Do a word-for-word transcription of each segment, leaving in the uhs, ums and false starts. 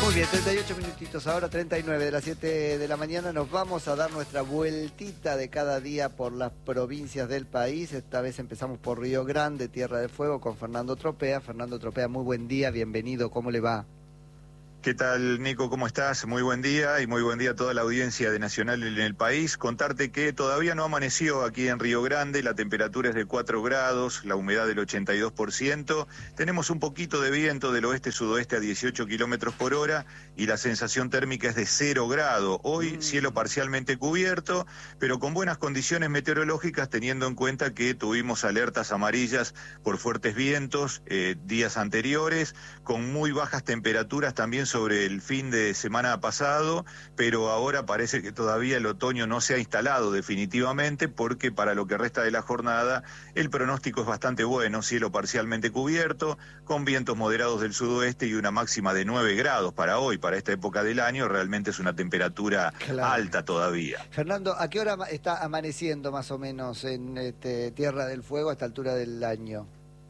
Muy bien, treinta y ocho minutitos, ahora treinta y nueve de las siete de la mañana. Nos vamos a dar nuestra vueltita de cada día por las provincias del país. Esta vez empezamos por Río Grande, Tierra del Fuego, con Fernando Tropea. Fernando Tropea, muy buen día, bienvenido, ¿cómo le va? ¿Qué tal, Nico? ¿Cómo estás? Muy buen día y muy buen día a toda la audiencia de Nacional en el país. Contarte que todavía no amaneció aquí en Río Grande, la temperatura es de cuatro grados, la humedad del ochenta y dos por ciento, tenemos un poquito de viento del oeste-sudoeste a dieciocho kilómetros por hora y la sensación térmica es de cero grado. Hoy Mm. cielo parcialmente cubierto, pero con buenas condiciones meteorológicas, teniendo en cuenta que tuvimos alertas amarillas por fuertes vientos eh, días anteriores, con muy bajas temperaturas también sobre el fin de semana pasado, pero ahora parece que todavía el otoño no se ha instalado definitivamente, porque para lo que resta de la jornada el pronóstico es bastante bueno, cielo parcialmente cubierto, con vientos moderados del sudoeste y una máxima de nueve grados para hoy, para esta época del año. Realmente es una temperatura Claro. alta todavía. Fernando, ¿a qué hora está amaneciendo más o menos en este, Tierra del Fuego a esta altura del año?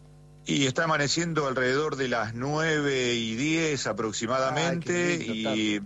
Y está amaneciendo alrededor de las nueve y diez aproximadamente. Ay, qué lindo, y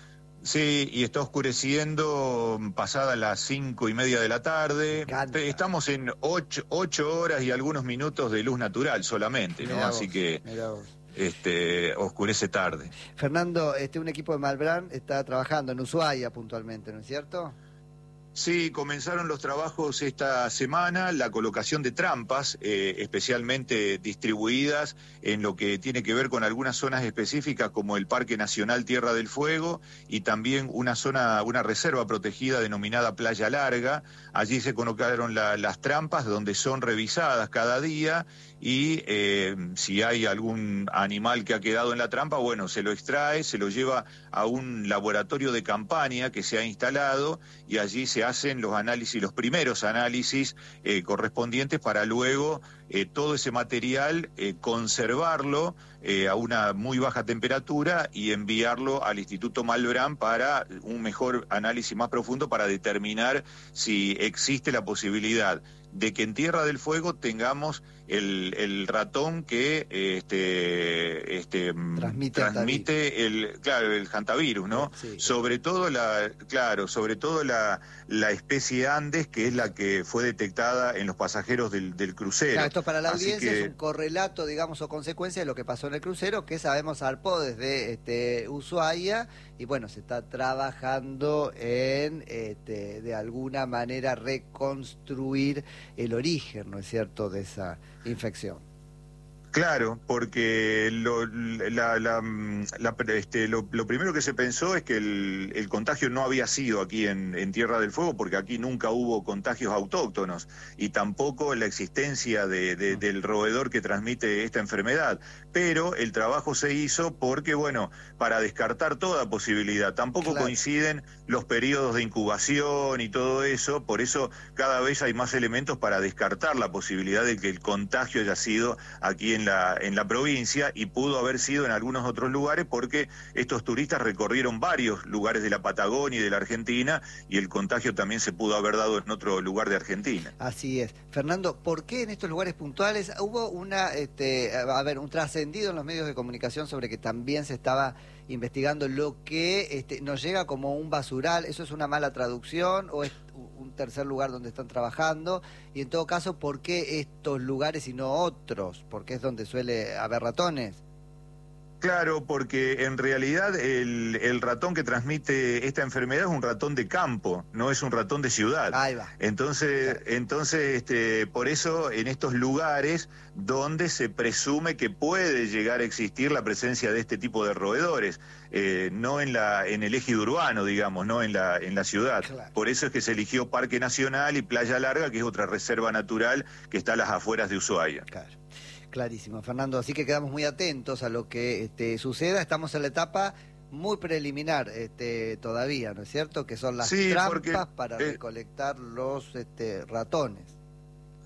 sí, y está oscureciendo pasadas las cinco y media de la tarde. Estamos en ocho, ocho horas y algunos minutos de luz natural solamente, ¿no? Mirá Así vos, que mirá vos. este oscurece tarde. Fernando, este un equipo de Malbrán está trabajando en Ushuaia puntualmente, ¿no es cierto? Sí, comenzaron los trabajos esta semana, la colocación de trampas, eh, especialmente distribuidas en lo que tiene que ver con algunas zonas específicas como el Parque Nacional Tierra del Fuego y también una zona, una reserva protegida denominada Playa Larga. Allí se colocaron la, las trampas donde son revisadas cada día y eh, si hay algún animal que ha quedado en la trampa, bueno, se lo extrae, se lo lleva a un laboratorio de campaña que se ha instalado y allí se hacen los análisis, los primeros análisis eh, correspondientes para luego eh, todo ese material eh, conservarlo eh, a una muy baja temperatura y enviarlo al Instituto Malbrán para un mejor análisis más profundo para determinar si existe la posibilidad de que en Tierra del Fuego tengamos el, el ratón que este, este, transmite, transmite el, claro, el hantavirus, ¿no? Sí. Sobre todo la, claro, sobre todo la, la especie Andes, que es la que fue detectada en los pasajeros del, del crucero. Claro, esto para la Así audiencia que... es un correlato, digamos, o consecuencia de lo que pasó en el crucero, que sabemos zarpó desde este, Ushuaia, y bueno, se está trabajando en, este, de alguna manera, reconstruir el origen, ¿no es cierto?, de esa infección. Claro, porque lo, la, la, la, este, lo, lo primero que se pensó es que el, el contagio no había sido aquí en, en Tierra del Fuego, porque aquí nunca hubo contagios autóctonos y tampoco la existencia de, de, del roedor que transmite esta enfermedad. Pero el trabajo se hizo porque, bueno, para descartar toda posibilidad, tampoco claro. coinciden los periodos de incubación y todo eso, por eso cada vez hay más elementos para descartar la posibilidad de que el contagio haya sido aquí en La, en la provincia y pudo haber sido en algunos otros lugares porque estos turistas recorrieron varios lugares de la Patagonia y de la Argentina y el contagio también se pudo haber dado en otro lugar de Argentina. Así es. Fernando, ¿por qué en estos lugares puntuales hubo una, este, a ver, un trascendido en los medios de comunicación sobre que también se estaba investigando lo que este, nos llega como un basural? ¿Eso es una mala traducción o es un tercer lugar donde están trabajando? Y en todo caso, ¿por qué estos lugares y no otros? ¿Por qué es donde suele haber ratones? Claro, porque en realidad el, el ratón que transmite esta enfermedad es un ratón de campo, no es un ratón de ciudad. Ahí va. Entonces, Claro. entonces este, por eso en estos lugares donde se presume que puede llegar a existir la presencia de este tipo de roedores, eh, no en la en el eje urbano, digamos, no en la en la ciudad. Claro. Por eso es que se eligió Parque Nacional y Playa Larga, que es otra reserva natural que está a las afueras de Ushuaia. Claro. Clarísimo, Fernando. Así que quedamos muy atentos a lo que este, suceda. Estamos en la etapa muy preliminar este, todavía, ¿no es cierto? Que son las sí, trampas porque, para eh, recolectar los este, ratones.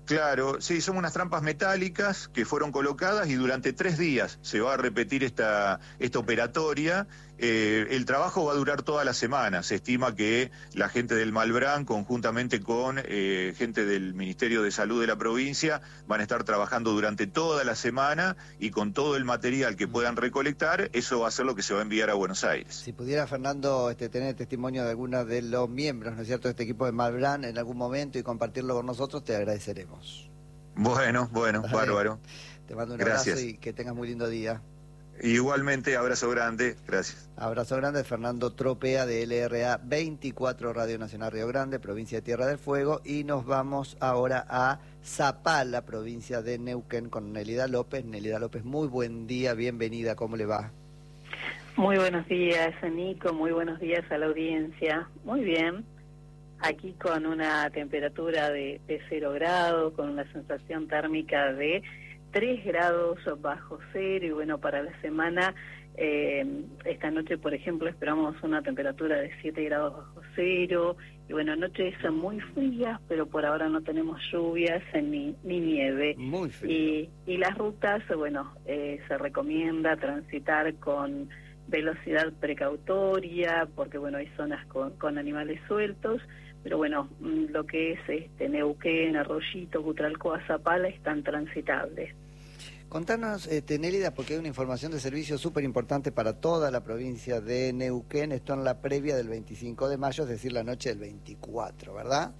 Claro, sí, son unas trampas metálicas que fueron colocadas y durante tres días se va a repetir esta, esta operatoria. Eh, el trabajo va a durar toda la semana. Se estima que la gente del Malbrán, conjuntamente con eh, gente del Ministerio de Salud de la provincia, van a estar trabajando durante toda la semana y con todo el material que puedan recolectar, eso va a ser lo que se va a enviar a Buenos Aires. Si pudiera, Fernando, este, tener testimonio de algunos de los miembros, ¿no es cierto?, de este equipo de Malbrán en algún momento y compartirlo con nosotros, te agradeceremos. Bueno, bueno, Dale. Bárbaro. Te mando un Gracias. abrazo y que tengas muy lindo día. Igualmente, abrazo grande, gracias. Abrazo grande, Fernando Tropea de L R A veinticuatro, Radio Nacional Río Grande, provincia de Tierra del Fuego, y nos vamos ahora a Zapala, provincia de Neuquén, con Nelida López. Nelida López, muy buen día, bienvenida, ¿cómo le va? Muy buenos días, Nico, muy buenos días a la audiencia. Muy bien, aquí con una temperatura de, de cero grados, con una sensación térmica de tres grados bajo cero, y bueno, para la semana, eh, esta noche, por ejemplo, esperamos una temperatura de siete grados bajo cero, y bueno, noches muy frías, pero por ahora no tenemos lluvias ni, ni nieve. Muy frío. Y, y las rutas, bueno, eh, se recomienda transitar con velocidad precautoria, porque bueno, hay zonas con, con animales sueltos, pero bueno, lo que es este Neuquén, Arroyito, Cutralcó, Zapala están transitables. Contanos, este, Nélida, porque hay una información de servicio súper importante para toda la provincia de Neuquén, esto en la previa del veinticinco de mayo, es decir, la noche del veinticuatro, ¿verdad?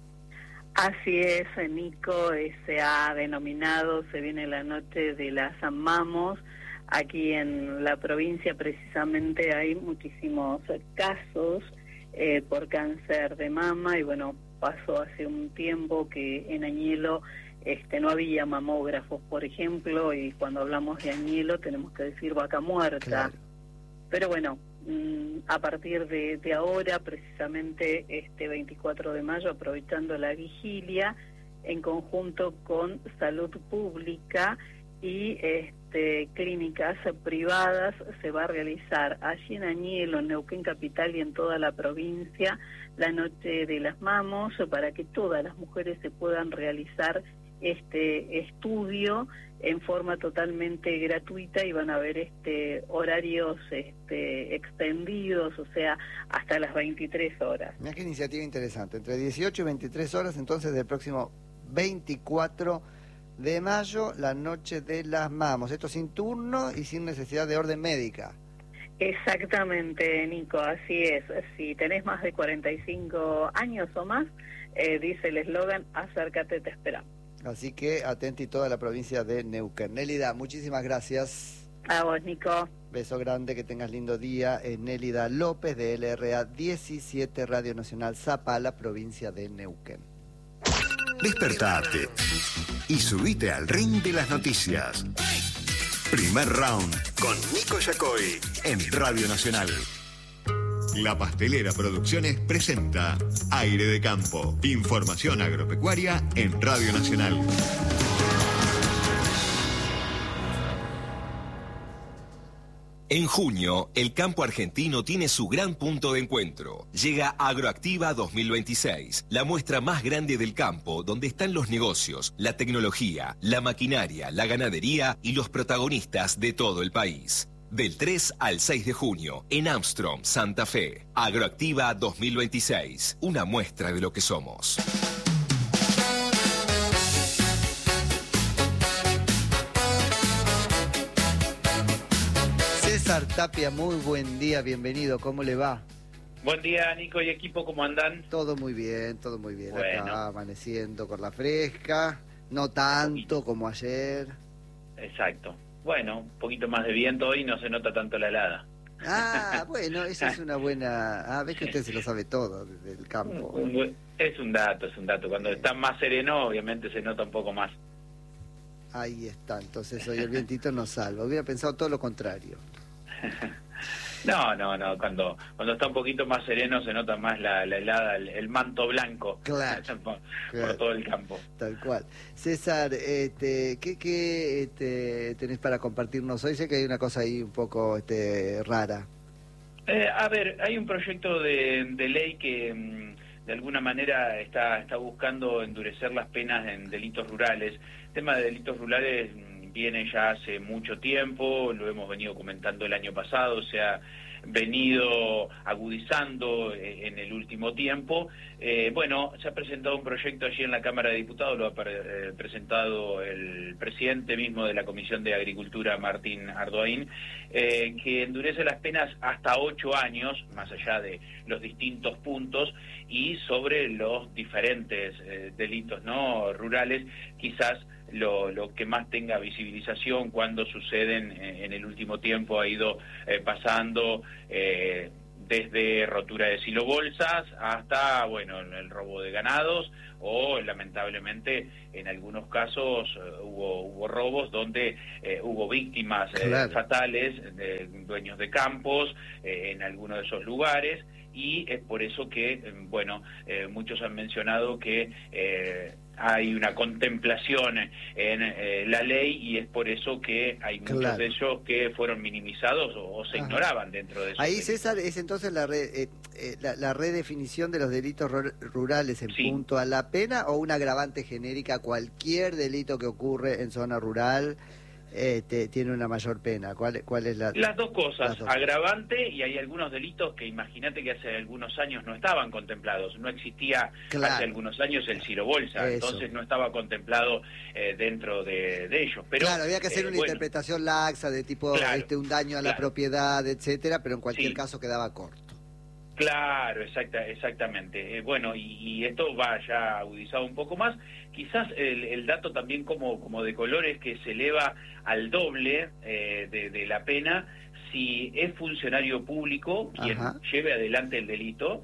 Así es, Nico, eh, se ha denominado, se viene la noche de las Mamos. Aquí en la provincia precisamente hay muchísimos casos eh, por cáncer de mama, y bueno, pasó hace un tiempo que en Añelo este, no había mamógrafos, por ejemplo, y cuando hablamos de Añelo tenemos que decir vaca muerta. Claro. Pero bueno, mmm, a partir de, de ahora, precisamente este veinticuatro de mayo, aprovechando la vigilia, en conjunto con Salud Pública y este, clínicas privadas, se va a realizar allí en Añelo, en Neuquén Capital y en toda la provincia, la Noche de las Mamos, para que todas las mujeres se puedan realizar este estudio en forma totalmente gratuita, y van a haber este horarios este, extendidos, o sea, hasta las veintitrés horas. Mira qué iniciativa interesante, entre dieciocho y veintitrés horas, entonces del próximo veinticuatro de mayo, la Noche de las Mamos. Esto sin turno y sin necesidad de orden médica. Exactamente, Nico, así es. Si tenés más de cuarenta y cinco años o más, eh, dice el eslogan, acércate, te esperamos. Así que atenti toda la provincia de Neuquén. Nélida, muchísimas gracias. A vos, Nico. Beso grande, que tengas lindo día. Es Nélida López de L R A diecisiete, Radio Nacional Zapala, provincia de Neuquén. Despertate y subite al ring de las noticias. Primer round con Nico Yacoy en Radio Nacional. La Pastelera Producciones presenta Aire de Campo. Información agropecuaria en Radio Nacional. En junio, el campo argentino tiene su gran punto de encuentro. Llega Agroactiva dos mil veintiséis, la muestra más grande del campo, donde están los negocios, la tecnología, la maquinaria, la ganadería y los protagonistas de todo el país. Del tres al seis de junio, en Armstrong, Santa Fe. Agroactiva dos mil veintiséis, una muestra de lo que somos. César Tapia, muy buen día, bienvenido, ¿cómo le va? Buen día, Nico y equipo, ¿cómo andan? Todo muy bien, todo muy bien. Bueno. Acá amaneciendo con la fresca, no tanto como ayer. Exacto. Bueno, un poquito más de viento hoy, no se nota tanto la helada. Ah, bueno, eso es una buena... Ah, ves que usted se lo sabe todo del campo. Es un dato, es un dato. Cuando está más sereno, obviamente se nota un poco más. Ahí está, entonces hoy el vientito nos salva. Hubiera pensado todo lo contrario. No, no, no, cuando cuando está un poquito más sereno se nota más la, la helada, el, el manto blanco. Claro, por, claro. por todo el campo. Tal cual. César, este, ¿qué, qué este, tenés para compartirnos hoy? Sé que hay una cosa ahí un poco este, rara. Eh, a ver, hay un proyecto de, de ley que, de alguna manera está, está buscando endurecer las penas en delitos rurales. El tema de delitos rurales viene ya hace mucho tiempo, lo hemos venido comentando el año pasado, se ha venido agudizando en el último tiempo. Eh, bueno, se ha presentado un proyecto allí en la Cámara de Diputados, lo ha pre- presentado el presidente mismo de la Comisión de Agricultura, Martín Ardoain, eh, que endurece las penas hasta ocho años, más allá de los distintos puntos, y sobre los diferentes eh, delitos no rurales, quizás Lo, lo que más tenga visibilización cuando suceden eh, en el último tiempo ha ido eh, pasando eh, desde rotura de silobolsas hasta, bueno, el robo de ganados o, lamentablemente, en algunos casos eh, hubo, hubo robos donde eh, hubo víctimas eh, claro. fatales de dueños de campos eh, en algunos de esos lugares, y es por eso que, eh, bueno, eh, muchos han mencionado que eh, hay una contemplación en eh, la ley, y es por eso que hay muchos claro. de ellos que fueron minimizados o, o se Ajá. ignoraban dentro de esos Ahí, delitos. César, es entonces la, re, eh, eh, la, la redefinición de los delitos rurales en Sí. punto a la pena, o un agravante genérica a cualquier delito que ocurre en zona rural eh, te, tiene una mayor pena. ¿Cuál, cuál es la...? Las dos cosas, Las dos. agravante, y hay algunos delitos que imagínate que hace algunos años no estaban contemplados, no existía Claro. hace algunos años el silobolsa, Eso. entonces no estaba contemplado eh, dentro de, de ellos. Pero, claro, había que hacer eh, una bueno, interpretación laxa de tipo Claro, este un daño a la claro. propiedad, etcétera, pero en cualquier Sí. caso quedaba corto. Claro, exacta, exactamente. Eh, bueno, y, y esto va ya agudizado un poco más. Quizás el, el dato también como, como de color es que se eleva al doble eh, de, de la pena si es funcionario público quien Ajá. lleve adelante el delito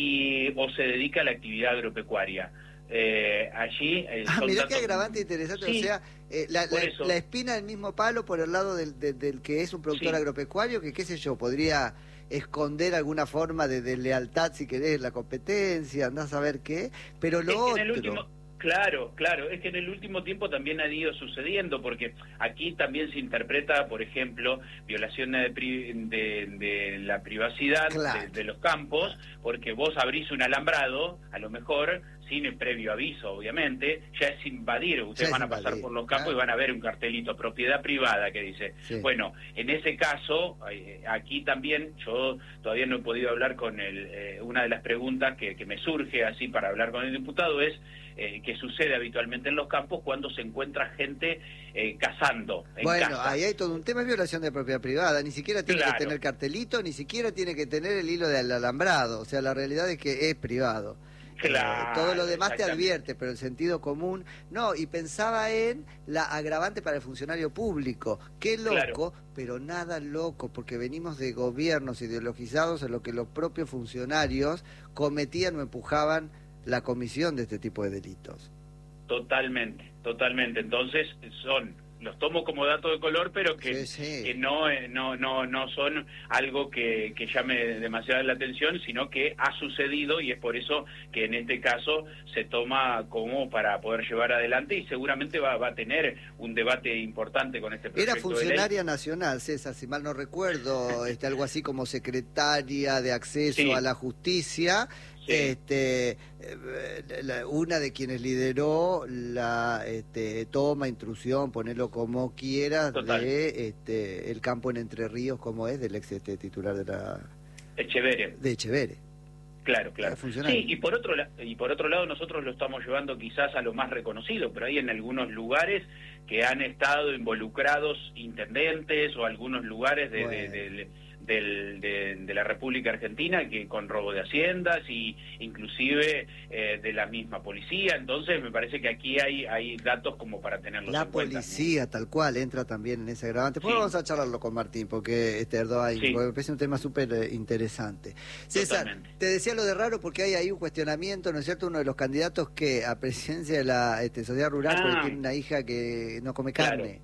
y o se dedica a la actividad agropecuaria. Eh, allí eh, Ah, son mirá qué datos- agravante interesante, Sí, o sea, eh, la, por la- eso. la espina del mismo palo por el lado del, del, del que es un productor Sí. agropecuario, que qué sé yo, podría esconder alguna forma de, de lealtad, si querés, la competencia, andás a ver qué, pero lo Es que otro... en el último, claro, claro, es que en el último tiempo también ha ido sucediendo, porque aquí también se interpreta, por ejemplo, violación de, pri- de, de la privacidad Claro. de, de los campos, porque vos abrís un alambrado, a lo mejor, sin el previo aviso, obviamente, ya es invadir, ustedes Ya es van a pasar invadir, por los campos claro. y van a ver un cartelito, propiedad privada, que dice, Sí. bueno, en ese caso, eh, aquí también, yo todavía no he podido hablar con el, eh, una de las preguntas que, que me surge así para hablar con el diputado es eh, que sucede habitualmente en los campos cuando se encuentra gente eh, cazando en Bueno, casa. ahí hay todo un tema, es violación de propiedad privada, ni siquiera tiene Claro. que tener cartelito, ni siquiera tiene que tener el hilo del alambrado, o sea, la realidad es que es privado. Claro, Eh, todo lo demás te exactamente. advierte, pero el sentido común no. Y pensaba en la agravante para el funcionario público. Qué loco, Claro. pero nada loco, porque venimos de gobiernos ideologizados en lo que los propios funcionarios cometían o empujaban la comisión de este tipo de delitos. Totalmente, totalmente. Entonces son, los tomo como dato de color, pero que, Sí, sí. que no, eh, no, no, no son algo que, que llame demasiado la atención, sino que ha sucedido, y es por eso que en este caso se toma como para poder llevar adelante, y seguramente va, va a tener un debate importante con este proyecto Era de ley. funcionaria nacional, César, si mal no recuerdo, este, algo así como secretaria de acceso Sí. a la justicia. Sí. Este, eh, la- una de quienes lideró la este, toma, intrusión, ponerlo como quieras, Total. de este, el campo en Entre Ríos, como es, del ex este, titular de la Echeverre. de Echeverre. Claro, claro. Era funcionario. Sí, y por otro la- y por otro lado nosotros lo estamos llevando quizás a lo más reconocido, pero hay en algunos lugares que han estado involucrados intendentes o algunos lugares de, de- Bueno. de- del- de- de la República Argentina que con robo de haciendas y inclusive eh, de la misma policía. Entonces me parece que aquí hay hay datos como para tenerlos La en cuenta, ¿no? policía, tal cual, entra también en ese agravante. Pues Sí. vamos a charlarlo con Martín, porque este Erdogan, Sí. porque me parece un tema súper eh, interesante. César, Totalmente. te decía lo de raro porque hay ahí un cuestionamiento, ¿no es cierto? Uno de los candidatos que a presidencia de la este, sociedad rural, Ah. porque tiene una hija que no come Claro. carne.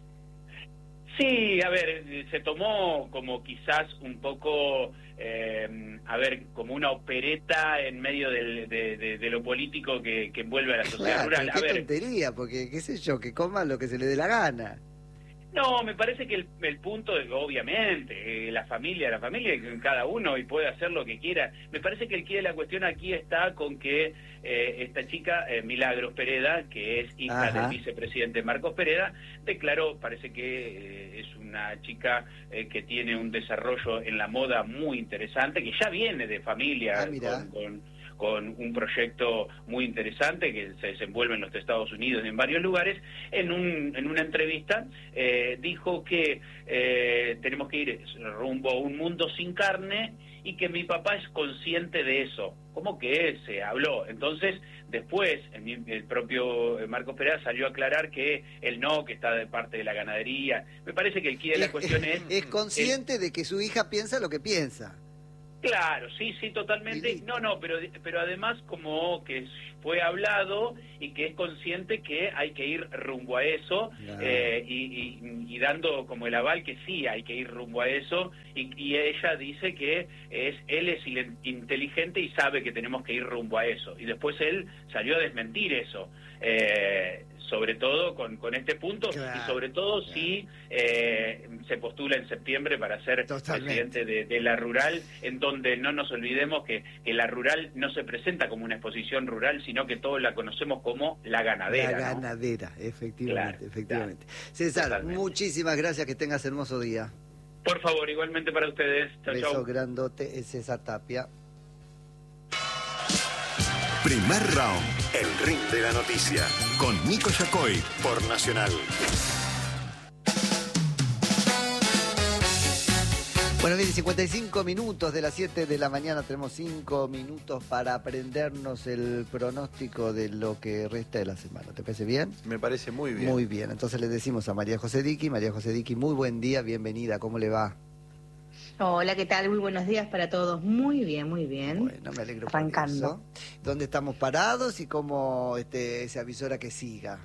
Sí, a ver, eh, se tomó como quizás un poco, eh, a ver, como una opereta en medio del- de, de- de lo político que, que envuelve a la sociedad Claro, rural. pero A qué ver, tontería, porque qué sé yo, que coma lo que se le dé la gana. No, me parece que el, el punto es, obviamente, eh, la familia, la familia, cada uno y puede hacer lo que quiera. Me parece que el quid de la cuestión aquí está con que eh, esta chica, eh, Milagros Pereda, que es hija Ajá. del vicepresidente Marcos Pereda, declaró, parece que eh, es una chica eh, que tiene un desarrollo en la moda muy interesante, que ya viene de familia Ah, mirá. con... con con un proyecto muy interesante que se desenvuelve en los Estados Unidos y en varios lugares. En, un, en una entrevista eh, dijo que eh, tenemos que ir rumbo a un mundo sin carne y que mi papá es consciente de eso. ¿Cómo que se habló? Entonces, después, el, el propio Marcos Pereda salió a aclarar que él no, que está de parte de la ganadería. Me parece que el quid de la cuestión es... Es consciente el, de que su hija piensa lo que piensa. Claro, sí, sí, totalmente. No, no, pero pero además como que fue hablado y que es consciente que hay que ir rumbo a eso, claro. eh, y, y, y dando como el aval que sí hay que ir rumbo a eso, y, y ella dice que es él es inteligente y sabe que tenemos que ir rumbo a eso. Y después él salió a desmentir eso. Eh, sobre todo con, con este punto, claro, y sobre todo claro. si eh, se postula en septiembre para ser Totalmente. presidente de, de la Rural, en donde no nos olvidemos que, que la Rural no se presenta como una exposición rural, sino que todos la conocemos como la ganadera. La ganadera, ¿no? efectivamente, claro, efectivamente. Claro. César, Totalmente. muchísimas gracias, que tengas hermoso día. Por favor, igualmente para ustedes. Chau, Beso chau. grandote, es César Tapia. Primer round, el ring de la noticia, con Nico Yacoy por Nacional. Bueno, bien, cincuenta y cinco minutos de las siete de la mañana, tenemos cinco minutos para aprendernos el pronóstico de lo que resta de la semana. ¿Te parece bien? Me parece muy bien. Muy bien, entonces le decimos a María José Diqui. María José Diqui, muy buen día, bienvenida, ¿cómo le va? Hola, ¿qué tal? Muy buenos días para todos. Muy bien, muy bien. Bueno, me alegro Arrancando. por eso. ¿Dónde estamos parados y cómo este, se avisora que siga?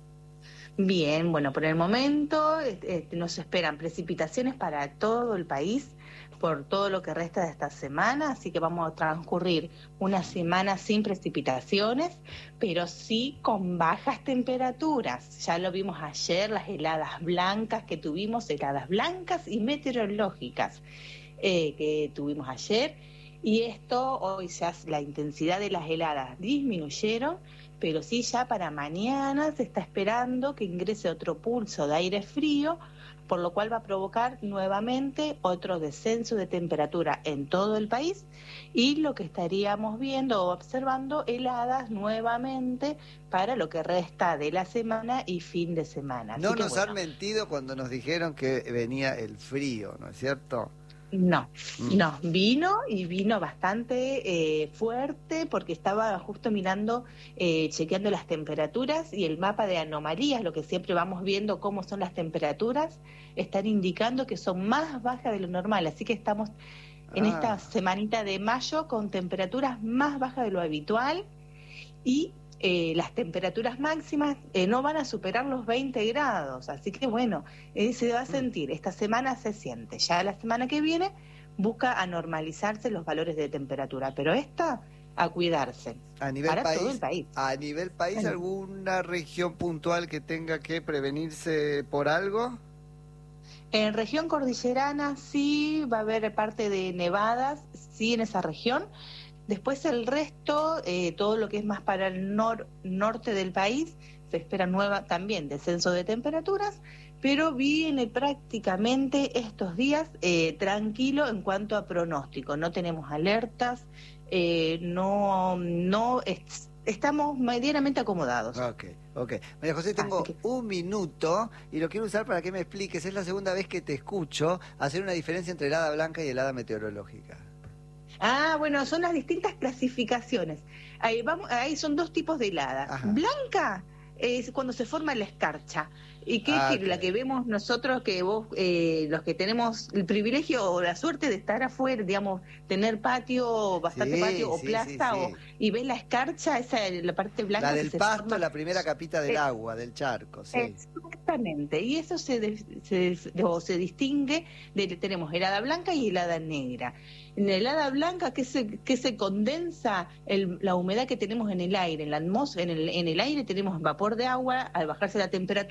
Bien, bueno, por el momento este, nos esperan precipitaciones para todo el país por todo lo que resta de esta semana, así que vamos a transcurrir una semana sin precipitaciones, pero sí con bajas temperaturas. Ya lo vimos ayer, las heladas blancas que tuvimos, heladas blancas y meteorológicas eh, que tuvimos ayer, y esto hoy ya la intensidad de las heladas disminuyeron, pero sí ya para mañana se está esperando que ingrese otro pulso de aire frío, por lo cual va a provocar nuevamente otro descenso de temperatura en todo el país, y lo que estaríamos viendo o observando, heladas nuevamente para lo que resta de la semana y fin de semana. No Así que, nos bueno, han mentido cuando nos dijeron que venía el frío, ¿no es cierto? No, Mm. no, vino y vino bastante eh, fuerte, porque estaba justo mirando, eh, chequeando las temperaturas y el mapa de anomalías, lo que siempre vamos viendo cómo son las temperaturas, están indicando que son más bajas de lo normal, así que estamos en Ah. esta semanita de mayo con temperaturas más bajas de lo habitual, y eh, las temperaturas máximas eh, no van a superar los veinte grados, así que bueno, eh, se va a sentir, esta semana se siente, ya la semana que viene busca a normalizarse los valores de temperatura, pero esta a cuidarse, A nivel para país, todo el país. a nivel país, Bueno. ¿alguna región puntual que tenga que prevenirse por algo? En región cordillerana sí va a haber parte de nevadas, sí, en esa región. Después el resto, eh, todo lo que es más para el nor norte del país, se espera nueva también descenso de temperaturas, pero viene prácticamente estos días eh, tranquilo en cuanto a pronóstico. No tenemos alertas, eh, no, no es, estamos medianamente acomodados. Ok, ok. María José, tengo Así que- un minuto y lo quiero usar para que me expliques. Es la segunda vez que te escucho hacer una diferencia entre helada blanca y helada meteorológica. Ah, bueno, son las distintas clasificaciones. Ahí, vamos, ahí son dos tipos de helada. Ajá. Blanca es cuando se forma la escarcha. ¿Y qué Ah, es la ok. que vemos nosotros, que vos, eh, los que tenemos el privilegio o la suerte de estar afuera, digamos, tener patio, bastante Sí, patio o sí, plaza, sí, o, sí. y ves la escarcha, esa es la parte blanca. La que del se pasto, forma. la primera capita del Eh, agua, del charco, sí. Exactamente, y eso se, de- se, o se distingue de que tenemos helada blanca y helada negra. En la helada blanca, ¿qué se, qué se condensa? El, la humedad que tenemos en el aire, en la atmósfera, en el, en el aire tenemos vapor de agua, al bajarse la temperatura, eso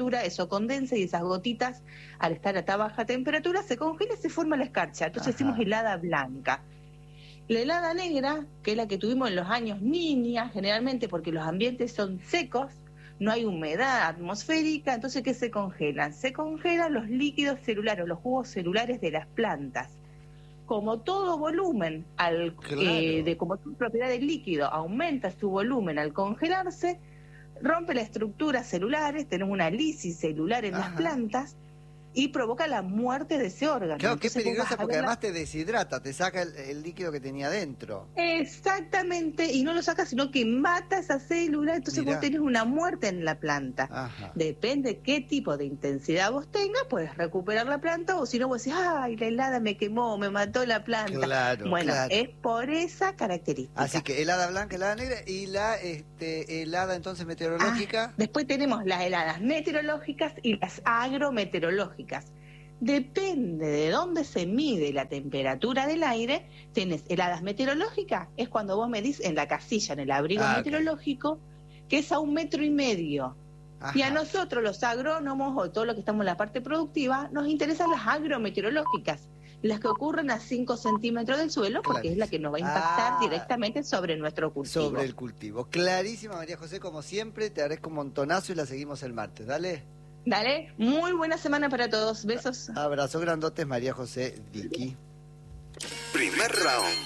líquido condensa y esas gotitas, al estar a tan baja temperatura, se congela y se forma la escarcha. Entonces Ajá. decimos helada blanca. La helada negra, que es la que tuvimos en los años niña, generalmente porque los ambientes son secos, no hay humedad atmosférica, entonces ¿qué se congelan? Se congelan los líquidos celulares, los jugos celulares de las plantas. Como todo volumen, al, Claro. eh, de como tu propiedad del líquido aumenta su volumen al congelarse, rompe la estructura celulares, tenemos una lisis celular en Ajá. las plantas y provoca la muerte de ese órgano. Claro, que es Entonces, vos peligrosa vas a porque ver la- además te deshidrata, te saca el, el líquido que tenía dentro. Exactamente, y no lo saca, sino que mata esa célula, entonces Mirá. vos tenés una muerte en la planta. Ajá. Depende qué tipo de intensidad vos tengas, puedes recuperar la planta, o si no vos decís, ay, la helada me quemó, me mató la planta. Claro, bueno, claro. es por esa característica. Así que helada blanca, helada negra y la este, helada entonces meteorológica. Ah, después tenemos las heladas meteorológicas y las agrometeorológicas. Depende de dónde se mide la temperatura del aire. Tenés heladas meteorológicas, es cuando vos medís en la casilla, en el abrigo Ah, ok. meteorológico, que es a un metro y medio. Ajá. Y a nosotros, los agrónomos o todos los que estamos en la parte productiva, nos interesan las agrometeorológicas, las que ocurren a cinco centímetros del suelo, porque Claro. es la que nos va a impactar Ah. directamente sobre nuestro cultivo. Sobre el cultivo. Clarísima, María José, como siempre, te agradezco un montonazo y la seguimos el martes. Dale. Dale, muy buena semana para todos. Besos. Abrazo grandotes, María José Diqui. Primer round.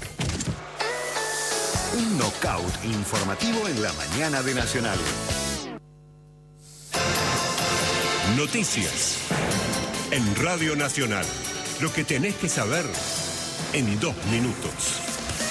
Un knockout informativo en la mañana de Nacional. Noticias. En Radio Nacional. Lo que tenés que saber en dos minutos.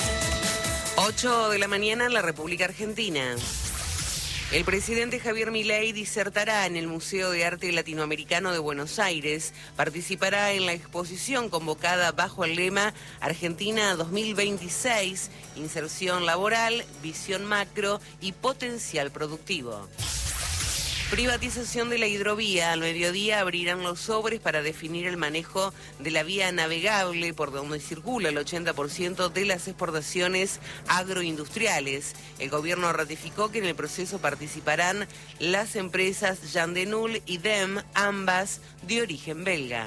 ocho de la mañana en la República Argentina. El presidente Javier Milei disertará en el Museo de Arte Latinoamericano de Buenos Aires. Participará en la exposición convocada bajo el lema Argentina dos mil veintiséis, inserción laboral, visión macro y potencial productivo. Privatización de la hidrovía. Al mediodía abrirán los sobres para definir el manejo de la vía navegable por donde circula el ochenta por ciento de las exportaciones agroindustriales. El gobierno ratificó que en el proceso participarán las empresas Yandenul y D E M, ambas de origen belga.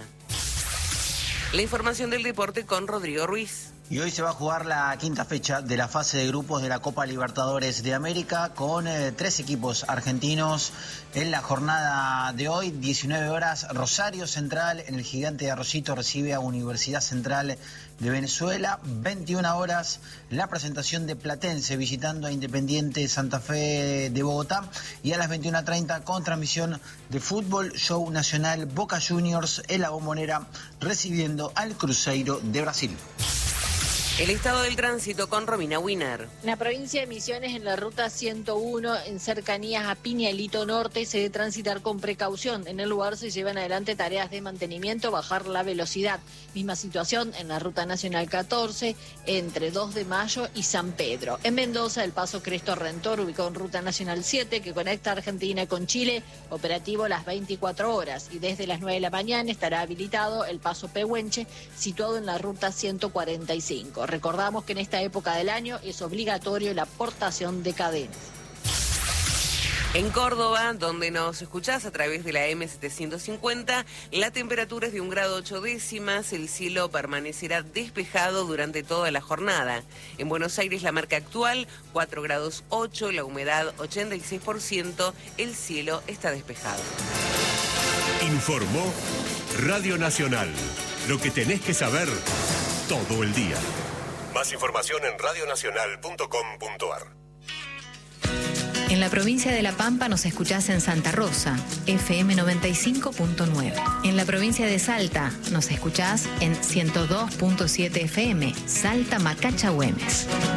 La información del deporte con Rodrigo Ruiz. Y hoy se va a jugar la quinta fecha de la fase de grupos de la Copa Libertadores de América con eh, tres equipos argentinos. En la jornada de hoy, diecinueve horas, Rosario Central en el Gigante de Arroyito recibe a Universidad Central de Venezuela. veintiuna horas, la presentación de Platense visitando a Independiente Santa Fe de Bogotá. Y a las veintiuna treinta, con transmisión de Fútbol Show Nacional, Boca Juniors en la Bombonera recibiendo al Cruzeiro de Brasil. El estado del tránsito con Romina Wiener. En la provincia de Misiones, en la ruta ciento uno, en cercanías a Piñalito Norte, se debe transitar con precaución. En el lugar se llevan adelante tareas de mantenimiento, bajar la velocidad. Misma situación en la ruta nacional catorce, entre dos de mayo y San Pedro. En Mendoza, el paso Cristo Rentor, ubicado en ruta nacional siete, que conecta Argentina con Chile, operativo las veinticuatro horas. Y desde las nueve de la mañana estará habilitado el paso Pehuenche, situado en la ruta ciento cuarenta y cinco. Recordamos que en esta época del año es obligatorio la portación de cadenas. En Córdoba, donde nos escuchás a través de la eme setecientos cincuenta, la temperatura es de un grado ocho décimas, el cielo permanecerá despejado durante toda la jornada. En Buenos Aires la marca actual, cuatro grados ocho, la humedad ochenta y seis por ciento, el cielo está despejado. Informó Radio Nacional. Lo que tenés que saber todo el día. Más información en radionacional punto com punto ar. En la provincia de La Pampa nos escuchás en Santa Rosa, F M noventa y cinco punto nueve. En la provincia de Salta nos escuchás en ciento dos punto siete F M, Salta Macacha Güemes.